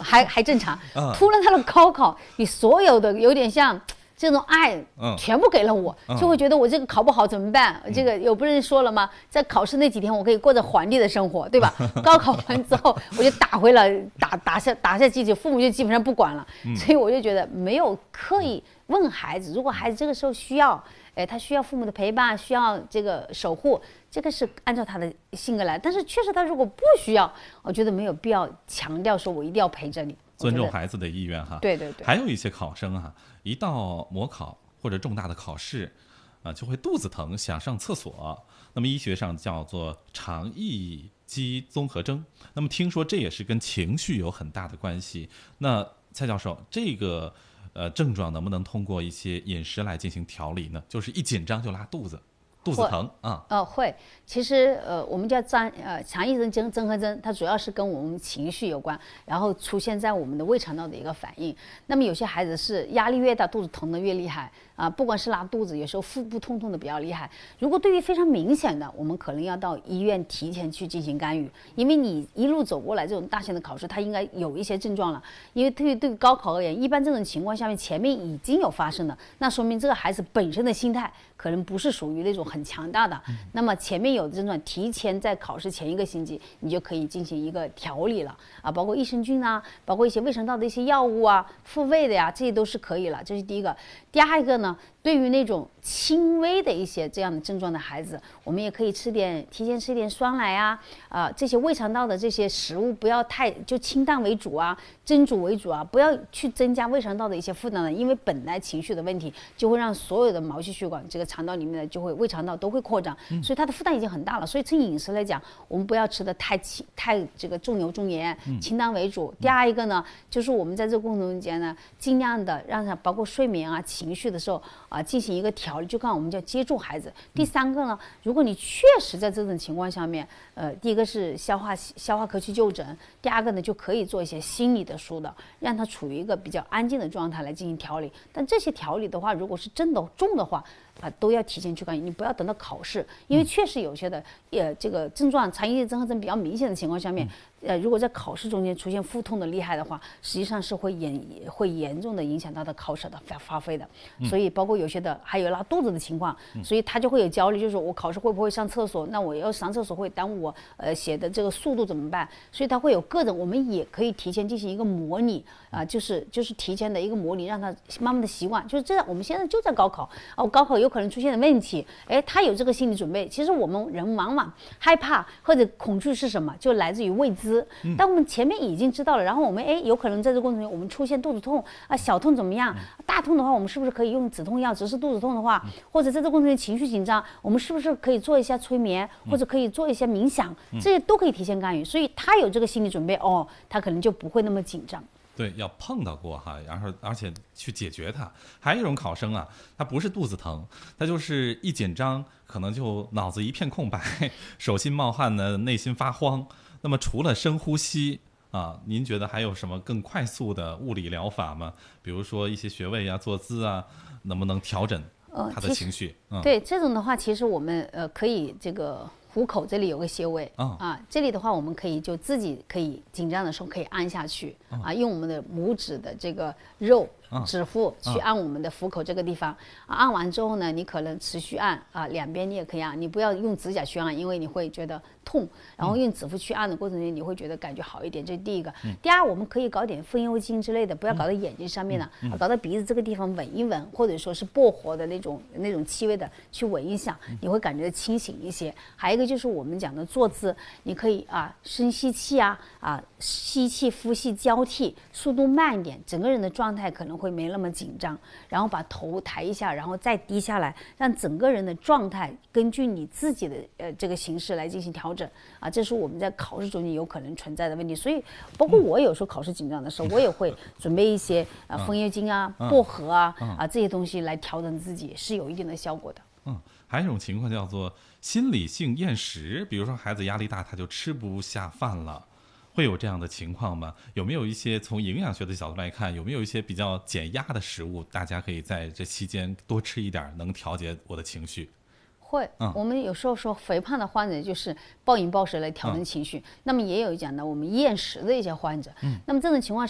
还正常。突然到了高考，你所有的有点像这种爱全部给了我，就会觉得我这个考不好怎么办？这个有不是说了吗？在考试那几天，我可以过着皇帝的生活，对吧？高考完之后，我就打回了打下机器，父母就基本上不管了。所以我就觉得没有刻意问孩子，如果孩子这个时候需要，他需要父母的陪伴，需要这个守护，这个是按照他的性格来。但是确实他如果不需要，我觉得没有必要强调说我一定要陪着你。 尊重孩子的意愿哈。 对对对。 还有一些考生哈，一到模考或者重大的考试，就会肚子疼，想上厕所。那么医学上叫做肠易激综合征。那么听说这也是跟情绪有很大的关系。那蔡教授，这个症状能不能通过一些饮食来进行调理呢？就是一紧张就拉肚子。肚子疼啊？ 会。其实我们叫肠易激综合征，它主要是跟我们情绪有关，然后出现在我们的胃肠道的一个反应。那么有些孩子是压力越大，肚子疼的越厉害啊，不管是拉肚子，有时候腹部痛的比较厉害。如果对于非常明显的，我们可能要到医院提前去进行干预，因为你一路走过来这种大型的考试，它应该有一些症状了。因为对高考而言，一般这种情况下面前面已经有发生了，那说明这个孩子本身的心态可能不是属于那种很强大的。那么前面有的症状，提前在考试前1个星期，你就可以进行一个调理了啊，包括益生菌啊，包括一些胃肠道的一些药物啊，复胃的呀，这些都是可以了。这是第一个。第二一个呢，对于那种轻微的一些这样的症状的孩子，我们也可以提前吃一点酸奶啊，这些胃肠道的这些食物不要太就清淡为主啊，蒸煮为主啊，不要去增加胃肠道的一些负担了，因为本来情绪的问题就会让所有的毛细血管这个肠道里面的就会胃肠道都会扩张，所以它的负担已经很大了。所以从饮食来讲，我们不要吃的太这个重油重盐，清淡为主。第二一个呢，就是我们在这个过程中间呢，尽量的让它包括睡眠啊、情绪的时候啊进行一个调理，就刚刚我们叫接住孩子。第三个呢，如果你确实在这种情况下面，第一个是消化科去就诊，第二个呢就可以做一些心理的疏导，让他处于一个比较安静的状态来进行调理。但这些调理的话，如果是真的重的话，都要提前去干预，你不要等到考试，因为确实有些的这个症状肠易激综合征比较明显的情况下面，如果在考试中间出现腹痛的厉害的话，实际上是会严重的影响到的考试的发挥的。所以包括有些的还有拉肚子的情况，所以他就会有焦虑，就是我考试会不会上厕所？那我要上厕所会耽误我写的这个速度怎么办？所以他会有各种，我们也可以提前进行一个模拟啊，就是提前的一个模拟，让他慢慢的习惯。就是这样，我们现在就在高考高考有可能出现的问题，他有这个心理准备。其实我们人往往害怕或者恐惧是什么，就来自于未知。但我们前面已经知道了，然后我们有可能在这个过程中我们出现肚子痛小痛怎么样？大痛的话，我们是不是可以用止痛药？只是肚子痛的话，或者在这个过程中情绪紧张，我们是不是可以做一下催眠，或者可以做一些冥想？这些都可以提前干预。所以他有这个心理准备他可能就不会那么紧张。 对，要碰到过哈，然后而且去解决它。还有一种考生啊，他不是肚子疼，他就是一紧张，可能就脑子一片空白，手心冒汗呢，内心发慌。那么除了深呼吸您觉得还有什么更快速的物理疗法吗？比如说一些穴位坐姿能不能调整他的情绪？ 对，这种的话，其实我们可以这个虎口这里有个穴位这里的话，我们可以就自己可以紧张的时候可以按下去用我们的拇指的这个肉指腹去按我们的虎口这个地方按完之后呢，你可能持续按两边你也可以按，你不要用指甲去按，因为你会觉得痛，然后用指腹去按的过程中，你会觉得感觉好一点，这是第一个。第二，我们可以搞点风油精之类的，不要搞到眼睛上面了，搞到鼻子这个地方闻一闻，或者说是薄荷的那种气味的去闻一下，你会感觉清醒一些。还有一个就是我们讲的坐姿，你可以深吸气吸气呼气交替，速度慢一点，整个人的状态可能会没那么紧张，然后把头抬一下，然后再低下来，让整个人的状态根据你自己的这个形式来进行调整这是我们在考试中间有可能存在的问题。所以包括我有时候考试紧张的时候，我也会准备一些风油精薄荷这些东西来调整自己，是有一定的效果的。 还有一种情况叫做心理性厌食，比如说孩子压力大，他就吃不下饭了，会有这样的情况吗？有没有一些从营养学的角度来看，有没有一些比较减压的食物，大家可以在这期间多吃一点，能调节我的情绪？ 会，我们有时候说肥胖的患者就是暴饮暴食来调整情绪，那么也有讲的我们厌食的一些患者，那么这种情况